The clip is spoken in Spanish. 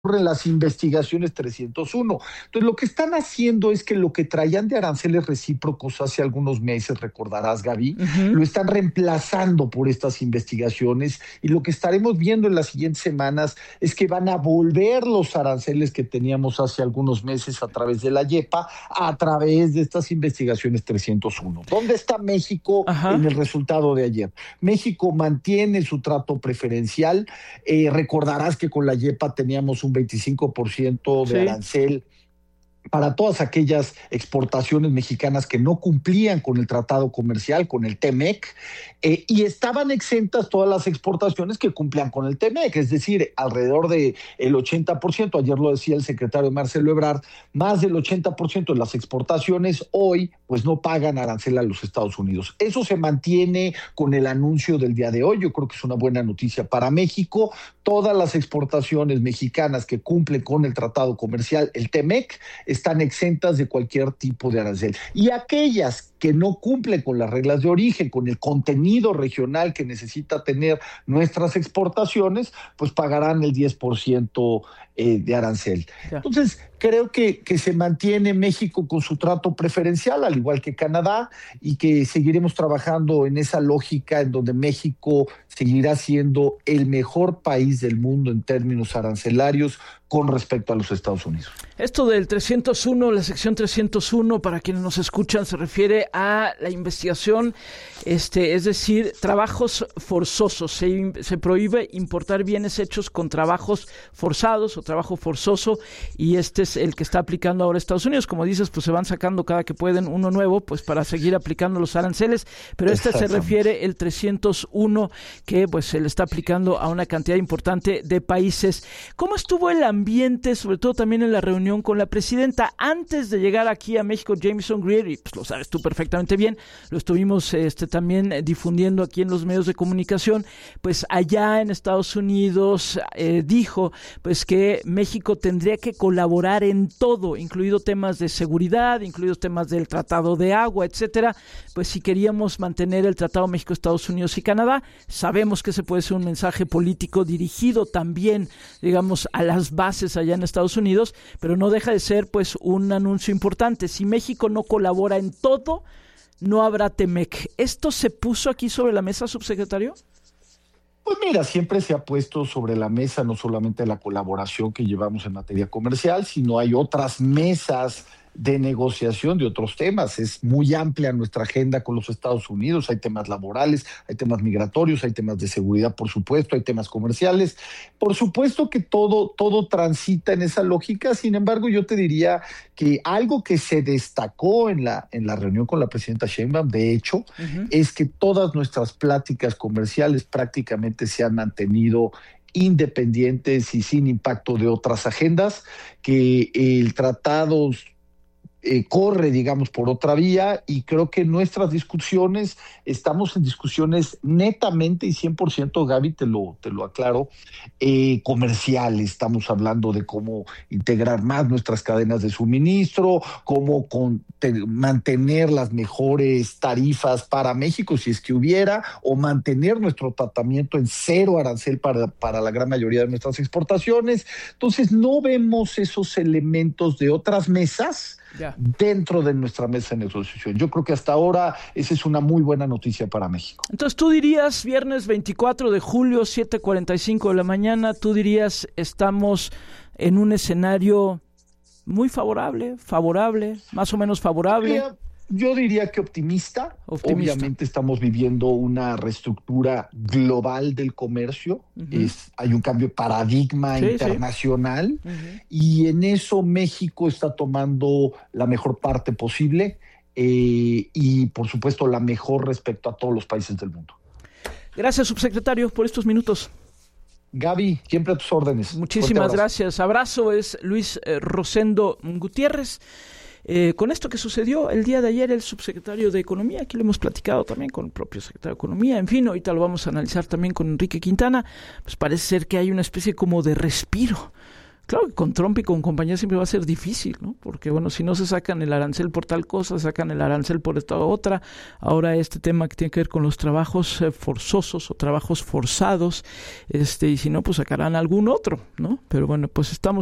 en las investigaciones 301. Entonces, lo que están haciendo es que lo que traían de aranceles recíprocos hace algunos meses, recordarás, Gaby, lo están reemplazando por estas investigaciones, y lo que estaremos viendo en las siguientes semanas es que van a volver los aranceles que teníamos hace algunos meses a través de la YEPA, a través de estas investigaciones 301. ¿Dónde está México en el resultado de ayer? México mantiene su trato preferencial. Recordarás que con la YEPA teníamos un 25% de arancel para todas aquellas exportaciones mexicanas que no cumplían con el tratado comercial, con el TEMEC, y estaban exentas todas las exportaciones que cumplían con el TEMEC, es decir, alrededor del 80%, ayer lo decía el secretario Marcelo Ebrard, más del 80% de las exportaciones hoy pues no pagan arancel a los Estados Unidos. Eso se mantiene con el anuncio del día de hoy. Yo creo que es una buena noticia para México. Todas las exportaciones mexicanas que cumplen con el tratado comercial, el TEMEC, están exentas de cualquier tipo de arancel. Y aquellas que no cumplen con las reglas de origen, con el contenido regional que necesita tener nuestras exportaciones, pues pagarán el 10% de arancel. Entonces, creo que se mantiene México con su trato preferencial, al igual que Canadá, y que seguiremos trabajando en esa lógica en donde México seguirá siendo el mejor país del mundo en términos arancelarios con respecto a los Estados Unidos. Esto del 301, la sección 301, para quienes nos escuchan, se refiere a la investigación, es decir, trabajos forzosos. Se prohíbe importar bienes hechos con trabajos forzados o trabajo forzoso, y este es el que está aplicando ahora Estados Unidos. Como dices, pues se van sacando cada que pueden uno nuevo, pues para seguir aplicando los aranceles, pero se refiere el 301, que pues se le está aplicando a una cantidad importante de países. ¿Cómo estuvo el ambiente, sobre todo también en la reunión con la presidenta? Antes de llegar aquí a México, Jamieson Greer, y pues lo sabes tú perfectamente bien, lo estuvimos también difundiendo aquí en los medios de comunicación, pues allá en Estados Unidos dijo pues que México tendría que colaborar en todo, incluido temas de seguridad, incluidos temas del tratado de agua, etcétera, pues si queríamos mantener el tratado México, Estados Unidos y Canadá. Sabemos que ese puede ser un mensaje político dirigido también, digamos, a las bases allá en Estados Unidos, pero no deja de ser pues un anuncio importante. Si México no colabora en todo, no habrá TEMEC. ¿Esto se puso aquí sobre la mesa, subsecretario? Pues mira, siempre se ha puesto sobre la mesa no solamente la colaboración que llevamos en materia comercial, sino hay otras mesas de negociación de otros temas. Es muy amplia nuestra agenda con los Estados Unidos. Hay temas laborales, hay temas migratorios, hay temas de seguridad, por supuesto, hay temas comerciales. Por supuesto que todo transita en esa lógica. Sin embargo, yo te diría que algo que se destacó en la reunión con la presidenta Sheinbaum, de hecho, es que todas nuestras pláticas comerciales prácticamente se han mantenido independientes y sin impacto de otras agendas, que el tratado corre, digamos, por otra vía, y creo que nuestras discusiones, estamos en discusiones netamente y 100%, Gaby, te lo aclaro, comerciales. Estamos hablando de cómo integrar más nuestras cadenas de suministro, cómo mantener las mejores tarifas para México, si es que hubiera, o mantener nuestro tratamiento en cero arancel para la gran mayoría de nuestras exportaciones. Entonces, no vemos esos elementos de otras mesas dentro de nuestra mesa de negociación. Yo creo que hasta ahora esa es una muy buena noticia para México. Entonces, tú dirías, viernes 24 de julio, 7:45 de la mañana, tú dirías, estamos en un escenario muy favorable, más o menos favorable. Yo diría que optimista. Obviamente estamos viviendo una reestructura global del comercio. Hay un cambio de paradigma internacional, y en eso México está tomando la mejor parte posible, y por supuesto la mejor respecto a todos los países del mundo. Gracias, subsecretario, por estos minutos. Gaby, siempre a tus órdenes. Muchísimas gracias. Abrazo. Es Luis Rosendo Gutiérrez. Con esto que sucedió el día de ayer, el subsecretario de Economía, aquí lo hemos platicado también con el propio secretario de Economía, en fin, ahorita lo vamos a analizar también con Enrique Quintana, pues parece ser que hay una especie como de respiro. claro que con Trump y con compañía siempre va a ser difícil, ¿no? Porque, bueno, si no se sacan el arancel por tal cosa, sacan el arancel por esta otra. Ahora este tema que tiene que ver con los trabajos forzosos o trabajos forzados, y si no, pues sacarán algún otro, ¿no? Pero bueno, pues estamos